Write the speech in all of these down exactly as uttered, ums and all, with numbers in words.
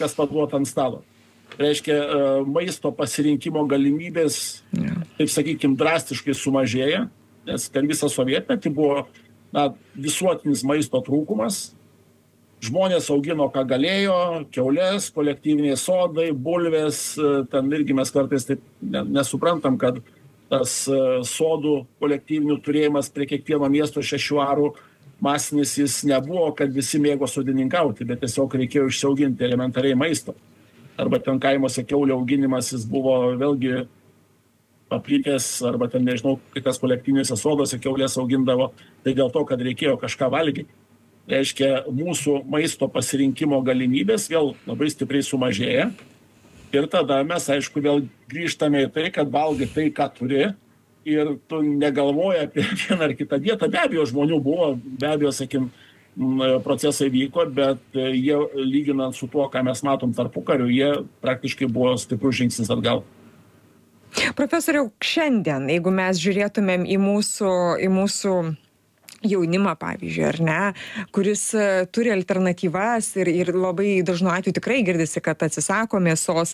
kas paduota ant stalo. Reiškia, maisto pasirinkimo galimybės, ja. taip sakykim, drastiškai sumažėja, nes per visą sovietmetį buvo na, visuotinis maisto trūkumas. Žmonės augino, ką galėjo, kiaulės, kolektyviniai sodai, bulvės, ten irgi mes kartais taip nesuprantam, kad tas sodų kolektyvinių turėjimas prie kiekvieno miesto šešių arų masinis jis nebuvo, kad visi mėgo sodininkauti, bet tiesiog reikėjo išsiauginti elementariai maisto. Arba ten kaimuose kiaulio auginimas jis buvo vėlgi paplitęs, arba ten nežinau, kas kolektyviniuose soduose kiaulės augindavo, tai dėl to, kad reikėjo kažką valgyti. Reiškia, mūsų maisto pasirinkimo galimybės vėl labai stipriai sumažėja. Ir tada mes, aišku, vėl grįžtame į tai, kad valgai tai, ką turi. Ir tu negalvoji apie vieną ar kitą dietą. Be abejo, žmonių buvo, be abejo, sakim, procesai vyko, bet jie, lyginant su tuo, ką mes matom tarpukariu, jie praktiškai buvo stiprus žingsnis atgal. Profesoriau, šiandien, jeigu mes žiūrėtumėm į mūsų, į mūsų jaunimą, pavyzdžiui, ar ne, kuris turi alternatyvas ir, ir labai dažnu atveju tikrai girdisi, kad atsisako mėsos.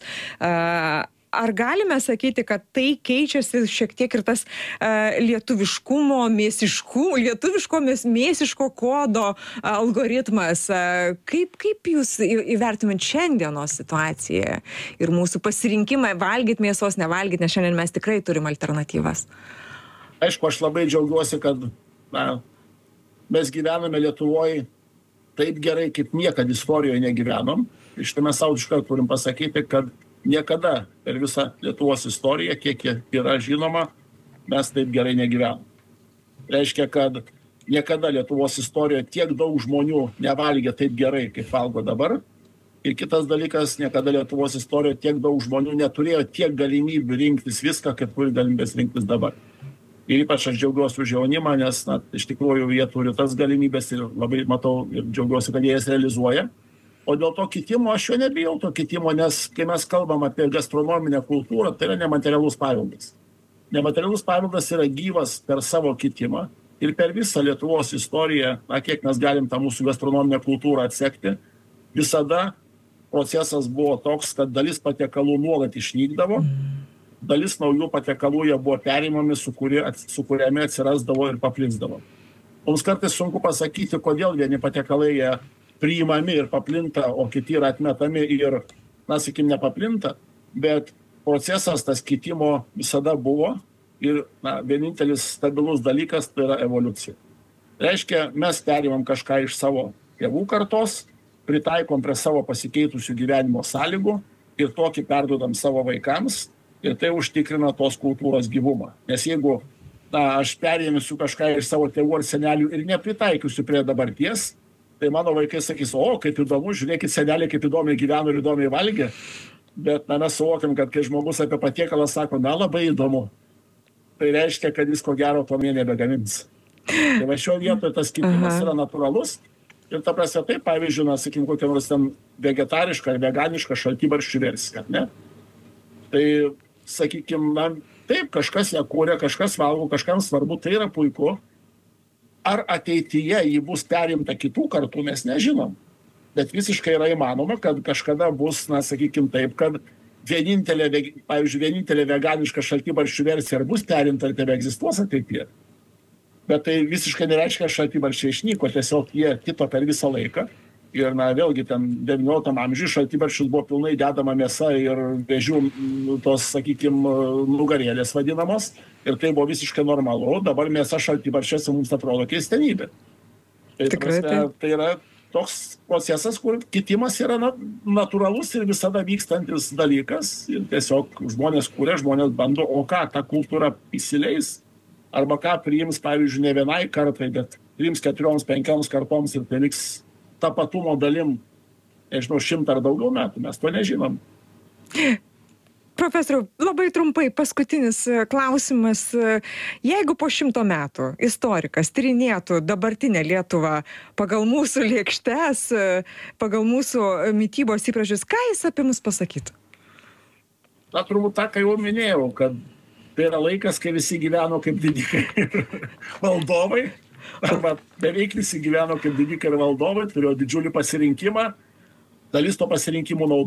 Ar galime sakyti, kad tai keičiasi šiek tiek ir tas lietuviškumo, mėsiškumo, lietuviško mėsiško kodo algoritmas? Kaip, kaip jūs įvertumėt šiandienos situaciją ir mūsų pasirinkimą valgyti mėsos, nevalgyti, nes šiandien mes tikrai turim alternatyvas? Aišku, aš labai džiaugiuosi, kad na, mes gyvename Lietuvoje taip gerai, kaip niekad istorijoje negyvenom. Iš tai mes saudiškai turim pasakyti, kad niekada per visą Lietuvos istoriją, kiek yra žinoma, mes taip gerai negyvenom. Reiškia, kad niekada Lietuvos istorijoje tiek daug žmonių nevalgė taip gerai, kaip valgo dabar. Ir kitas dalykas, niekada Lietuvos istorijoje tiek daug žmonių neturėjo tiek galimybių rinktis viską, kaip turi galimybės rinktis dabar. Ir ypač aš džiaugiuosi už jaunimą, nes na, iš tikrųjų jie turi tas galimybės ir labai matau ir džiaugiuosi, kad jie jas realizuoja. O dėl to kitimo aš jo nebijau to kitimo, nes kai mes kalbam apie gastronominę kultūrą, tai yra nematerialus paveldas. Nematerialus paveldas yra gyvas per savo kitimą ir per visą Lietuvos istoriją, na, kiek mes galim tą mūsų gastronominę kultūrą atsekti, visada procesas buvo toks, kad dalis patiekalų nuolat išnykdavo, dalis naujų patiekalų jie buvo perimami, su, kuri, su kuriami atsirasdavo ir paplinzdavo. Mums kartais sunku pasakyti, kodėl vieni patiekalai jie priimami ir paplinta, o kiti yra atmetami ir, na, sakykim, nepaplinta, bet procesas tas kitimo visada buvo ir, na, vienintelis stabilus dalykas tai yra evoliucija. Reiškia, mes perimam kažką iš savo tėvų kartos, pritaikom prie savo pasikeitusių gyvenimo sąlygų ir tokį perduodam savo vaikams ir tai užtikrina tos kultūros gyvumą. Nes jeigu, na, aš perėmisiu kažką iš savo tėvų ar senelių ir nepritaikysiu prie dabarties, tai mano vaikai sakys, o, kaip įdomu, žiūrėkit, seneliai kaip įdomiai gyveno ir įdomiai valgė. Bet na, mes suvokiam, kad kai žmogus apie patiekalą sako, na, labai įdomu, tai reiškia, kad jis ko gero to mė nebegamins. Tai va šio vietoje tas kitimas yra natūralus. Ir ta prasme, taip, pavyzdžiui, na, sakykim, kokia nors ten vegetariška ar veganiška šaltibarščių versija, ne? Tai, sakykim, na, taip, kažkas ją kūrė, kažkas valgo, kažkam svarbu, tai yra puiku. Ar ateityje jį bus perimta kitų kartų, mes nežinom. Bet visiškai yra įmanoma, kad kažkada bus, na, sakykim taip, kad vienintelė, pavyzdžiui, vienintelė veganiška šaltibarščių versija ar bus perimta, ar tebe egzistuos ateityje. Bet tai visiškai nereiškia, kad šaltibarščiai išnyko, tiesiog jie kito per visą laiką. Ir, na, vėlgi, ten devynioliktam amžiuje šaltibarščius buvo pilnai dedama mėsa ir vėžių tos, sakykim, nugarėlės vadinamos. Ir tai buvo visiškai normalu. Dabar mėsa šaltibarščiuose mums atrodo keistenybė. Tai, Tikrai, prasme, tai yra toks procesas, kur kitimas yra natūralus ir visada vykstantis dalykas. Ir tiesiog žmonės kūrė, žmonės bando, o ką ta kultūra įsileis. Arba ką priims, pavyzdžiui, ne vienai kartai, bet priims keturioms, penkioms kartoms ir tai liks tapatumo dalim, nežinau, šimtą ar daugiau metų, mes to nežinom. Profesoriau, labai trumpai, paskutinis klausimas. Jeigu po šimto metų istorikas tyrinėtų dabartinę Lietuvą pagal mūsų lėkštes, pagal mūsų mitybos įpročius, ką jis apie mus pasakytų? Na, turbūt tą, ką jau minėjau, kad tai yra laikas, kai visi gyveno kaip didikai ir valdovai. Arba beveik visi gyveno kaip didikai ir valdovai, turėjo didžiulį pasirinkimą. dalis to pasirinkimo